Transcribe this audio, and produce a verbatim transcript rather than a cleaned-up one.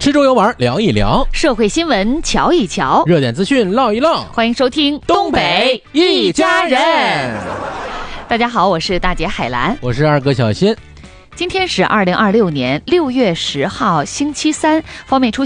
吃粥游玩聊一聊， 社会新闻瞧一瞧， 热点资讯唠一唠。 欢迎收听东北一家人。 大家好，我是大姐海兰， 我是二哥小新。 今天是二零二六年六月十号星期三，方面出